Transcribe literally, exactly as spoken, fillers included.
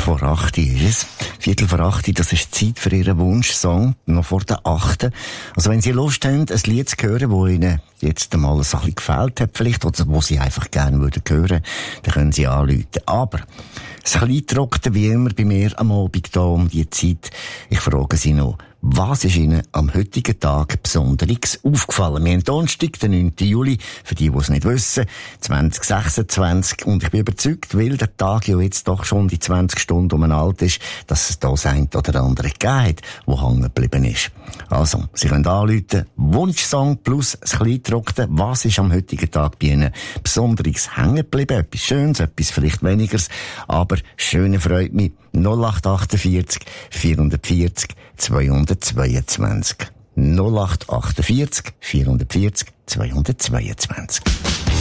vor acht ist es. Viertel vor acht, das ist die Zeit für Ihren Wunschsong, noch vor der achten. Also wenn Sie Lust haben, ein Lied zu hören, das Ihnen jetzt einmal ein bisschen gefällt hat vielleicht, oder wo Sie einfach gerne würden hören, dann können Sie anrufen. Aber das Kleintrockene wie immer bei mir am Abend hier um die Zeit. Ich frage Sie noch, was ist Ihnen am heutigen Tag Besonderes aufgefallen? Wir haben Donnerstag, den neunten Juli, für die, die es nicht wissen, zwanzig sechsundzwanzig. Und ich bin überzeugt, weil der Tag ja jetzt doch schon die zwanzig Stunden um alt ist, dass es da das eine oder andere gegeben hat, das hängen geblieben ist. Also, Sie können anrufen, Wunschsong plus das Kleintrockene. Was ist am heutigen Tag bei Ihnen Besonderes hängen geblieben? Etwas Schönes, etwas vielleicht Wenigeres, aber schöne freut mich. null acht achtundvierzig vierhundertvierzig zweihundertzweiundzwanzig. null acht achtundvierzig vierhundertvierzig zweihundertzweiundzwanzig.